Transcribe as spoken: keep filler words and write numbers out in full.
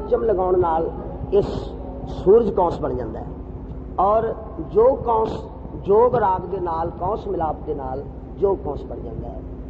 पंचम लगाउण नाल इस सूरज कौंस बन जाता है। और जो कौंस जोग राग दे नाल कौंस मिलाप दे नाल जोग कौंस बन जाता है।